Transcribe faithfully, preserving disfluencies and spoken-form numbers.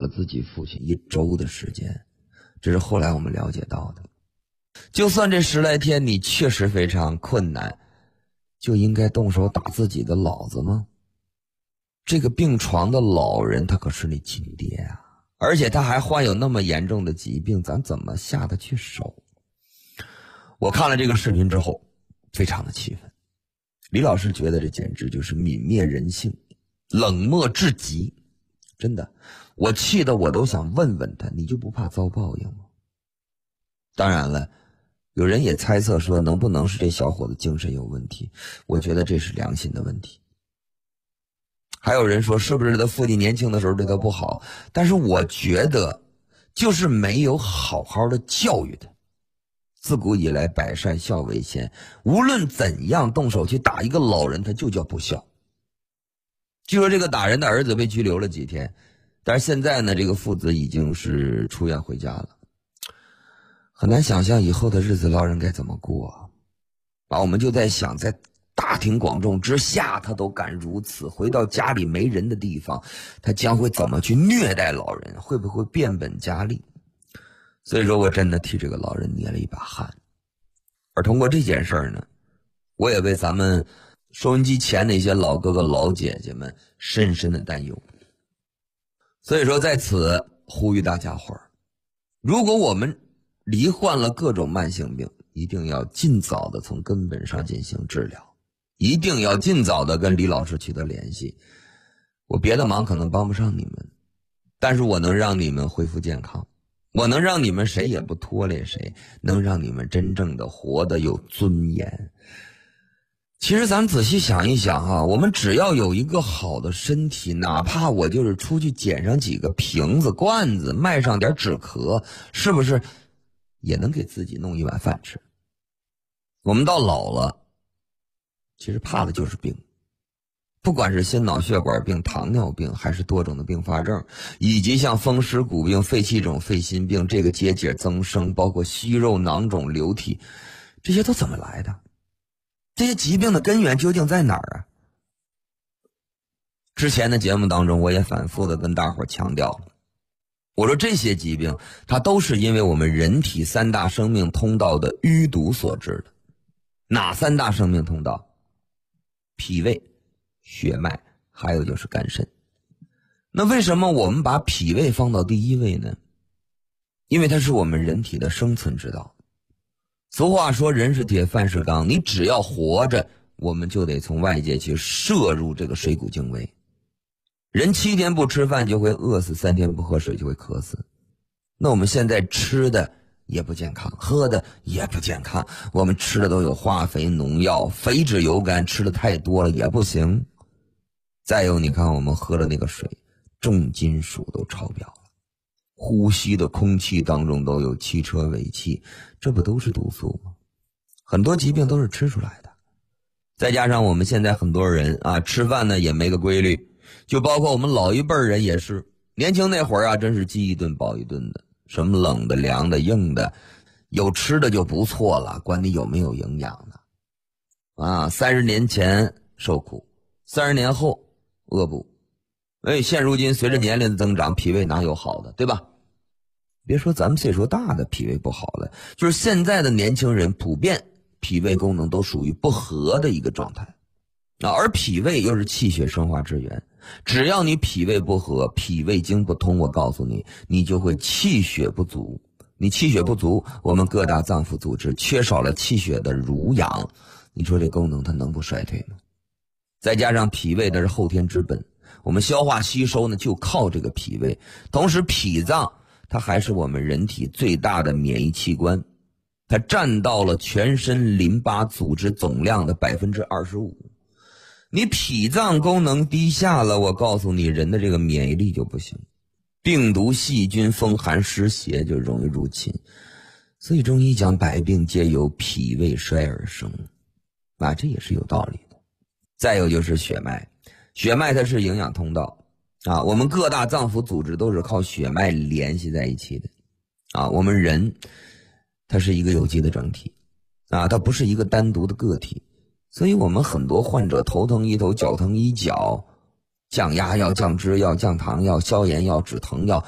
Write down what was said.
自己父亲一周的时间，这是后来我们了解到的。就算这十来天你确实非常困难，就应该动手打自己的老子吗？这个病床的老人他可是你亲爹啊，而且他还患有那么严重的疾病，咱怎么下得去手？我看了这个视频之后非常的气愤，李老师觉得这简直就是泯灭人性，冷漠至极。真的，我气得我都想问问他，你就不怕遭报应吗？当然了，有人也猜测说能不能是这小伙子精神有问题，我觉得这是良心的问题。还有人说是不是他父亲年轻的时候对他不好，但是我觉得就是没有好好的教育他。自古以来百善孝为先，无论怎样动手去打一个老人，他就叫不孝。据说这个打人的儿子被拘留了几天，但是现在呢，这个父子已经是出院回家了。很难想象以后的日子老人该怎么过啊！我们就在想，在大庭广众之下他都敢如此，回到家里没人的地方，他将会怎么去虐待老人，会不会变本加厉？所以说我真的替这个老人捏了一把汗。而通过这件事儿呢，我也为咱们收音机前的一些老哥哥老姐姐们深深的担忧。所以说在此呼吁大家伙儿，如果我们罹患了各种慢性病，一定要尽早的从根本上进行治疗，一定要尽早的跟李老师取得联系。我别的忙可能帮不上你们，但是我能让你们恢复健康，我能让你们谁也不拖累谁，能让你们真正的活得有尊严。其实咱仔细想一想啊，我们只要有一个好的身体，哪怕我就是出去捡上几个瓶子罐子，卖上点纸壳，是不是也能给自己弄一碗饭吃？我们到老了，其实怕的就是病，不管是心脑血管病、糖尿病，还是多种的并发症，以及像风湿骨病、肺气肿、肺心病，这个结节增生，包括息肉、囊肿、流体，这些都怎么来的？这些疾病的根源究竟在哪儿啊？之前的节目当中我也反复的跟大伙强调了，我说这些疾病它都是因为我们人体三大生命通道的淤堵所致的。哪三大生命通道？脾胃、血脉，还有就是肝肾。那为什么我们把脾胃放到第一位呢？因为它是我们人体的生存之道。俗话说人是铁饭是钢，你只要活着，我们就得从外界去摄入这个水谷精微。人七天不吃饭就会饿死，三天不喝水就会渴死。那我们现在吃的也不健康，喝的也不健康，我们吃的都有化肥、农药、肥脂油甘，吃的太多了也不行。再有你看我们喝的那个水，重金属都超标了，呼吸的空气当中都有汽车尾气，这不都是毒素吗？很多疾病都是吃出来的。再加上我们现在很多人啊，吃饭呢也没个规律，就包括我们老一辈人也是，年轻那会儿啊，真是饥一顿饱一顿的，什么冷的、凉的、硬的，有吃的就不错了，管你有没有营养呢。啊，三十年前受苦，三十年后饿不。哎，现如今随着年龄的增长，脾胃哪有好的，对吧？别说咱们岁数大的脾胃不好了，就是现在的年轻人普遍脾胃功能都属于不和的一个状态啊，而脾胃又是气血生化之源，只要你脾胃不和，脾胃经不通，我告诉你，你就会气血不足。你气血不足，我们各大脏腑组织缺少了气血的濡养，你说这功能它能不衰退吗？再加上脾胃的是后天之本，我们消化吸收呢就靠这个脾胃，同时脾脏它还是我们人体最大的免疫器官，它占到了全身淋巴组织总量的 百分之二十五。 你脾脏功能低下了，我告诉你，人的这个免疫力就不行，病毒、细菌、风寒、湿邪就容易入侵。所以中医讲百病皆由脾胃衰而生啊，这也是有道理的。再有就是血脉，血脉它是营养通道啊，我们各大脏腑组织都是靠血脉联系在一起的啊。我们人它是一个有机的整体啊，它不是一个单独的个体，所以我们很多患者头疼医头，脚疼医脚，降压药、降脂药、降糖药、消炎药、止疼药，